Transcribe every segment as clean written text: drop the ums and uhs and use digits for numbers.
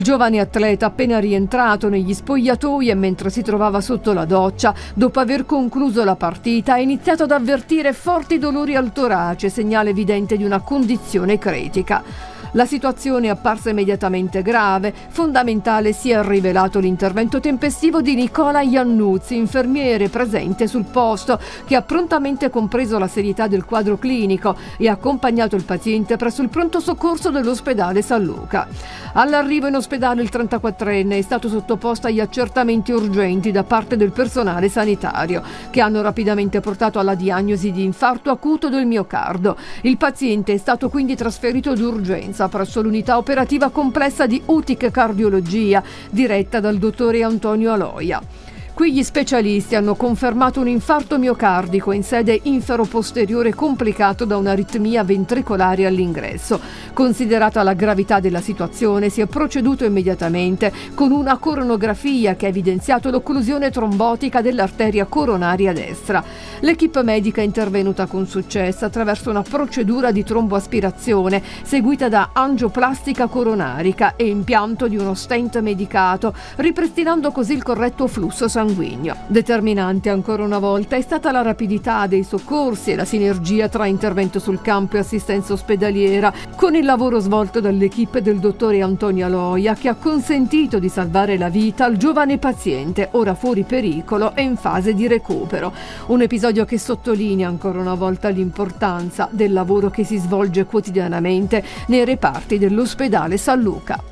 Giovane atleta appena rientrato negli spogliatoi e mentre si trovava sotto la doccia, dopo aver concluso la partita, ha iniziato ad avvertire forti dolori al torace, segnale evidente di una condizione critica. La situazione è apparsa immediatamente grave. Fondamentale si è rivelato l'intervento tempestivo di Nicola Iannuzzi, infermiere presente sul posto, che ha prontamente compreso la serietà del quadro clinico e ha accompagnato il paziente presso il pronto soccorso dell'ospedale San Luca. All'arrivo in ospedale il 34enne è stato sottoposto agli accertamenti urgenti da parte del personale sanitario, che hanno rapidamente portato alla diagnosi di infarto acuto del miocardio. Il paziente è stato quindi trasferito d'urgenza presso l'unità operativa complessa di UTIC Cardiologia, diretta dal dottore Antonio Aloia. Qui gli specialisti hanno confermato un infarto miocardico in sede infero-posteriore complicato da un'aritmia ventricolare all'ingresso. Considerata la gravità della situazione, si è proceduto immediatamente con una coronografia che ha evidenziato l'occlusione trombotica dell'arteria coronaria destra. L'equipe medica è intervenuta con successo attraverso una procedura di tromboaspirazione seguita da angioplastica coronarica e impianto di uno stent medicato, ripristinando così il corretto flusso sanguigno. Determinante ancora una volta è stata la rapidità dei soccorsi e la sinergia tra intervento sul campo e assistenza ospedaliera, con il lavoro svolto dall'equipe del dottore Antonio Aloia, che ha consentito di salvare la vita al giovane paziente, ora fuori pericolo e in fase di recupero. Un episodio che sottolinea ancora una volta l'importanza del lavoro che si svolge quotidianamente nei reparti dell'ospedale San Luca.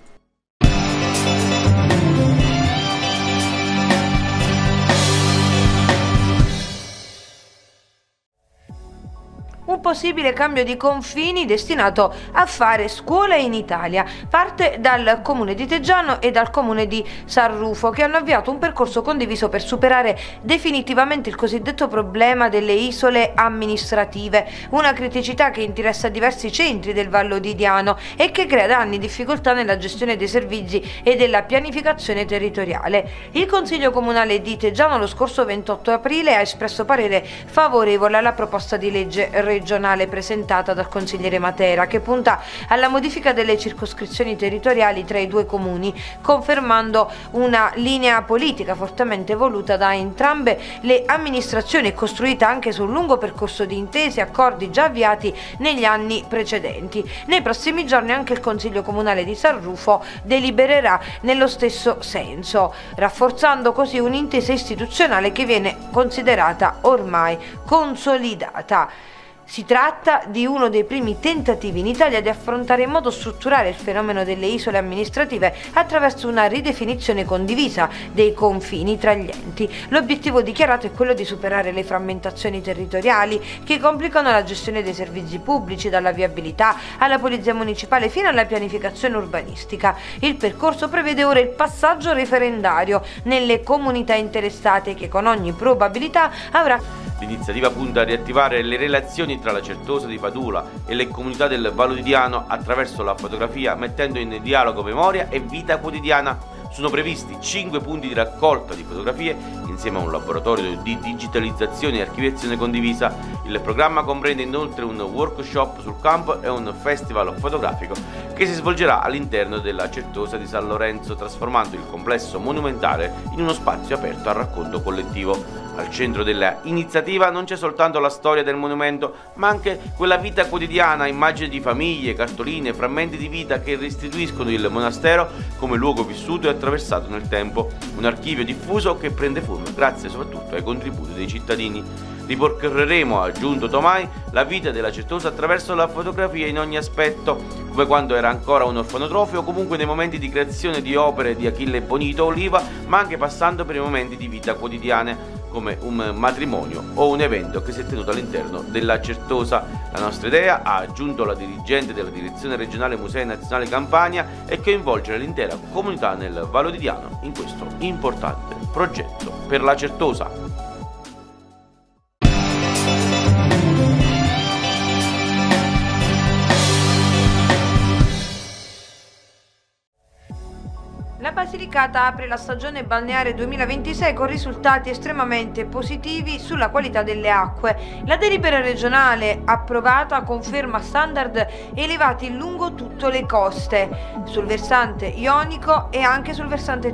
Un possibile cambio di confini destinato a fare scuola in Italia parte dal comune di Teggiano e dal comune di San Rufo, che hanno avviato un percorso condiviso per superare definitivamente il cosiddetto problema delle isole amministrative, una criticità che interessa diversi centri del Vallo di Diano e che crea da anni difficoltà nella gestione dei servizi e della pianificazione territoriale. Il Consiglio Comunale di Teggiano lo scorso 28 aprile ha espresso parere favorevole alla proposta di legge regionale presentata dal consigliere Matera, che punta alla modifica delle circoscrizioni territoriali tra i due comuni, confermando una linea politica fortemente voluta da entrambe le amministrazioni e costruita anche su un lungo percorso di intese e accordi già avviati negli anni precedenti. Nei prossimi giorni anche il Consiglio Comunale di San Rufo delibererà nello stesso senso, rafforzando così un'intesa istituzionale che viene considerata ormai consolidata. Si tratta di uno dei primi tentativi in Italia di affrontare in modo strutturale il fenomeno delle isole amministrative attraverso una ridefinizione condivisa dei confini tra gli enti. L'obiettivo dichiarato è quello di superare le frammentazioni territoriali che complicano la gestione dei servizi pubblici, dalla viabilità alla polizia municipale fino alla pianificazione urbanistica. Il percorso prevede ora il passaggio referendario nelle comunità interessate, che con ogni probabilità avrà. L'iniziativa punta a riattivare le relazioni tra la Certosa di Padula e le comunità del Vallo di Diano attraverso la fotografia, mettendo in dialogo memoria e vita quotidiana. Sono previsti 5 punti di raccolta di fotografie insieme a un laboratorio di digitalizzazione e archiviazione condivisa. Il programma comprende inoltre un workshop sul campo e un festival fotografico che si svolgerà all'interno della Certosa di San Lorenzo, trasformando il complesso monumentale in uno spazio aperto al racconto collettivo. Al centro della iniziativa non c'è soltanto la storia del monumento, ma anche quella vita quotidiana, immagini di famiglie, cartoline, frammenti di vita che restituiscono il monastero come luogo vissuto e attraversato nel tempo. Un archivio diffuso che prende forma grazie soprattutto ai contributi dei cittadini. Ripercorreremo, ha aggiunto Tomai, la vita della Certosa attraverso la fotografia in ogni aspetto, come quando era ancora un orfanotrofio o comunque nei momenti di creazione di opere di Achille Bonito Oliva, ma anche passando per i momenti di vita quotidiane, come un matrimonio o un evento che si è tenuto all'interno della Certosa. La nostra idea, ha aggiunto la dirigente della Direzione Regionale Musei Nazionali Campania, è coinvolgere l'intera comunità nel Vallo di Diano in questo importante progetto per la Certosa. La Basilicata apre la stagione balneare 2026 con risultati estremamente positivi sulla qualità delle acque. La delibera regionale approvata conferma standard elevati lungo tutte le coste, sul versante ionico e anche sul versante